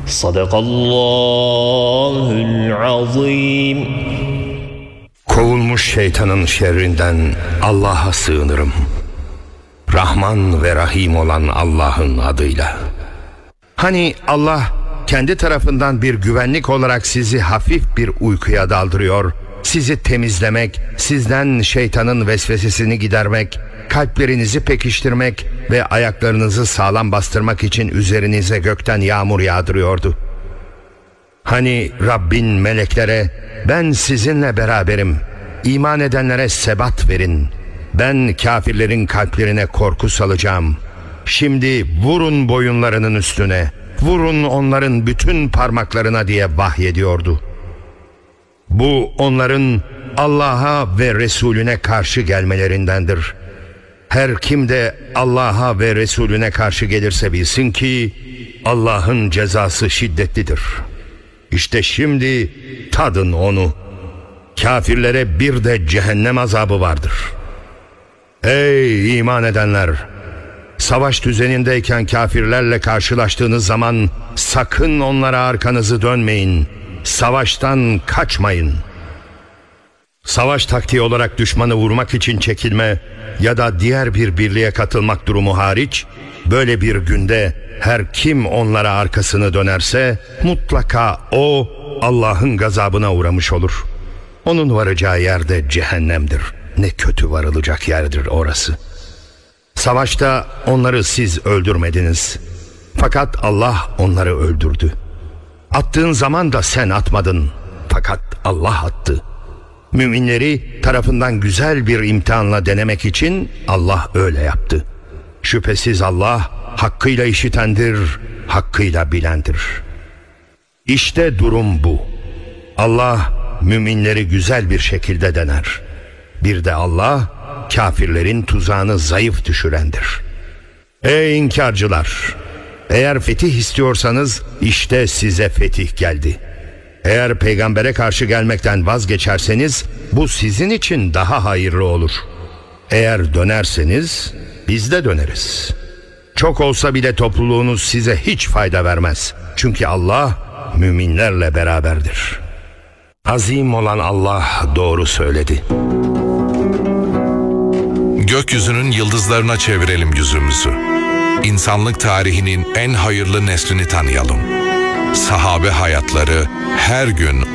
Sadakallahul azim. Kovulmuş şeytanın şerrinden Allah'a sığınırım. Rahman ve Rahim olan Allah'ın adıyla. Hani Allah kendi tarafından bir güvenlik olarak sizi hafif bir uykuya daldırıyor, sizi temizlemek, sizden şeytanın vesvesesini gidermek, kalplerinizi pekiştirmek ve ayaklarınızı sağlam bastırmak için üzerinize gökten yağmur yağdırıyordu. Hani Rabbin meleklere, ben sizinle beraberim, iman edenlere sebat verin, ben kafirlerin kalplerine korku salacağım, şimdi vurun boyunlarının üstüne, vurun onların bütün parmaklarına diye vahyediyordu. Bu onların Allah'a ve Resulüne karşı gelmelerindendir. Her kim de Allah'a ve Resulüne karşı gelirse bilsin ki Allah'ın cezası şiddetlidir. İşte şimdi tadın onu. Kafirlere bir de cehennem azabı vardır. Ey iman edenler! Savaş düzenindeyken kafirlerle karşılaştığınız zaman sakın onlara arkanızı dönmeyin. Savaştan kaçmayın. Savaş taktiği olarak düşmanı vurmak için çekilme ya da diğer bir birliğe katılmak durumu hariç, böyle bir günde her kim onlara arkasını dönerse mutlaka o Allah'ın gazabına uğramış olur. Onun varacağı yerde cehennemdir. Ne kötü varılacak yerdir orası. Savaşta onları siz öldürmediniz. Fakat Allah onları öldürdü. Attığın zaman da sen atmadın. Fakat Allah attı. Müminleri tarafından güzel bir imtihanla denemek için Allah öyle yaptı. Şüphesiz Allah hakkıyla işitendir, hakkıyla bilendir. İşte durum bu. Allah müminleri güzel bir şekilde dener. Bir de Allah kafirlerin tuzağını zayıf düşürendir. Ey inkarcılar! Eğer fetih istiyorsanız işte size fetih geldi. Eğer peygambere karşı gelmekten vazgeçerseniz bu sizin için daha hayırlı olur. Eğer dönerseniz biz de döneriz. Çok olsa bile topluluğunuz size hiç fayda vermez. Çünkü Allah müminlerle beraberdir. Azim olan Allah doğru söyledi. Gökyüzünün yıldızlarına çevirelim yüzümüzü. İnsanlık tarihinin en hayırlı neslini tanıyalım. Sahabe hayatları her gün